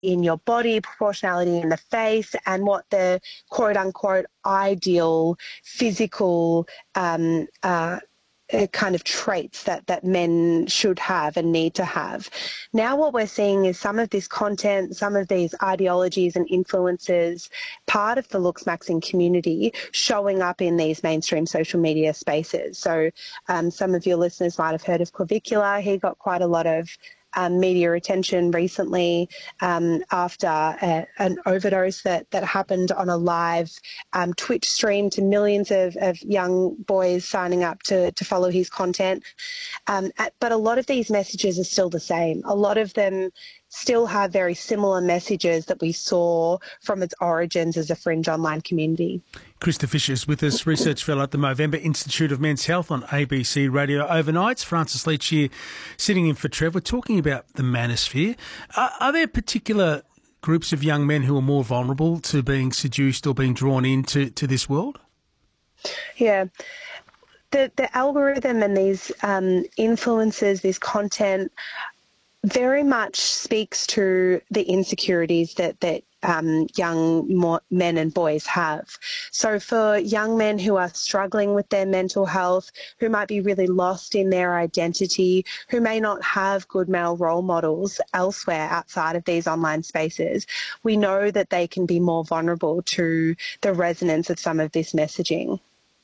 in your body, proportionality in the face, and what the quote-unquote ideal physical kind of traits that men should have and need to have. Now what we're seeing is some of this content, some of these ideologies and influences, part of the Looksmaxxing community showing up in these mainstream social media spaces. So some of your listeners might have heard of Clavicula. He got quite a lot of media attention recently after an overdose that happened on a live Twitch stream to millions of young boys signing up to follow his content. But a lot of these messages are still the same. A lot of them still have very similar messages that we saw from its origins as a fringe online community. Krista Fisher is with us, research fellow at the Movember Institute of Men's Health on ABC Radio Overnights. Francis Leach here, sitting in for Trev. We're talking about the manosphere. Are there particular groups of young men who are more vulnerable to being seduced or being drawn into this world? Yeah. The algorithm and these influences, this content, very much speaks to the insecurities that young men and boys have. So for young men who are struggling with their mental health, who might be really lost in their identity, who may not have good male role models elsewhere outside of these online spaces, we know that they can be more vulnerable to the resonance of some of this messaging.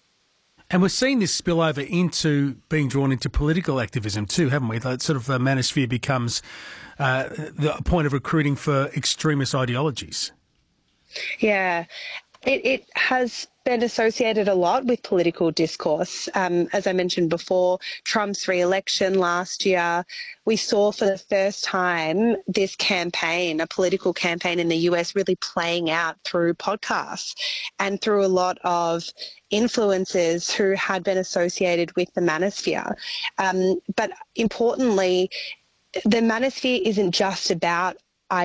And we're seeing this spill over into being drawn into political activism too, haven't we? That sort of manosphere becomes the point of recruiting for extremist ideologies. Yeah, it has been associated a lot with political discourse. As I mentioned before, Trump's re-election last year, we saw for the first time this campaign, a political campaign in the US, really playing out through podcasts and through a lot of influencers who had been associated with the manosphere. But importantly, the manosphere isn't just about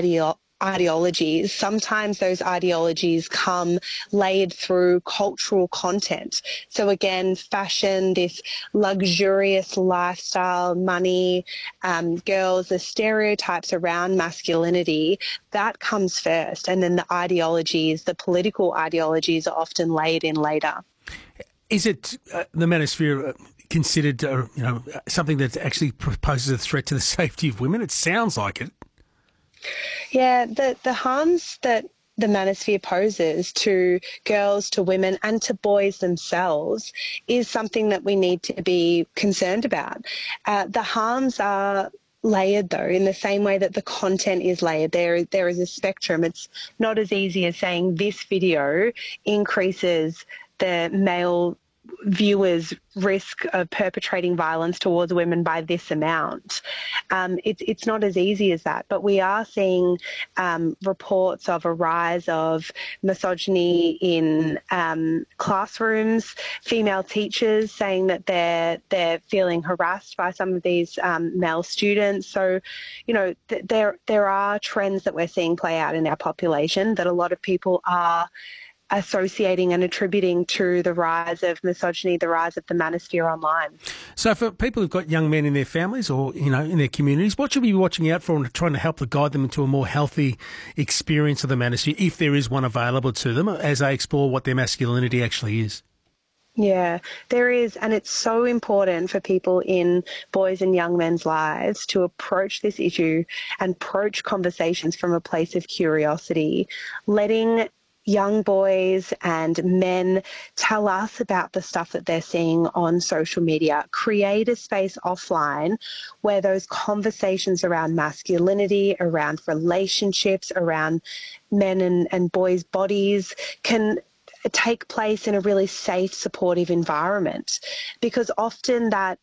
ideologies. Sometimes those ideologies come layered through cultural content. So again, fashion, this luxurious lifestyle, money, girls, the stereotypes around masculinity, that comes first. And then the ideologies, the political ideologies, are often layered in later. Is it the manosphere considered something that actually poses a threat to the safety of women? It sounds like it. Yeah, the harms that the manosphere poses to girls, to women and to boys themselves is something that we need to be concerned about. The harms are layered, though, in the same way that the content is layered. There is a spectrum. It's not as easy as saying this video increases the male viewers' risk of perpetrating violence towards women by this amount. It's not as easy as that, but we are seeing reports of a rise of misogyny in classrooms, female teachers saying that they're feeling harassed by some of these male students. So, there are trends that we're seeing play out in our population that a lot of people are associating and attributing to the rise of misogyny, the rise of the manosphere online. So for people who've got young men in their families or, in their communities, what should we be watching out for and trying to help to guide them into a more healthy experience of the manosphere, if there is one available to them, as they explore what their masculinity actually is? Yeah, there is, and it's so important for people in boys and young men's lives to approach this issue and approach conversations from a place of curiosity, letting young boys and men tell us about the stuff that they're seeing on social media. Create a space offline where those conversations around masculinity, around relationships, around men and boys' bodies can take place in a really safe, supportive environment. Because often that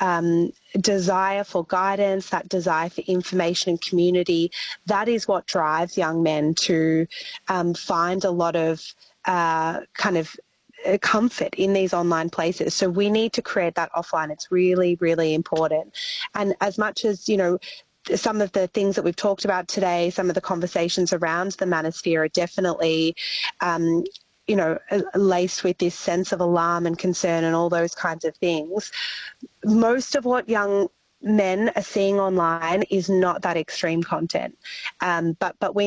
desire for guidance, that desire for information and community, that is what drives young men to find a lot of comfort in these online places. So we need to create that offline. It's really, really important. And as much as, some of the things that we've talked about today, some of the conversations around the manosphere are definitely laced with this sense of alarm and concern and all those kinds of things. Most of what young men are seeing online is not that extreme content, but we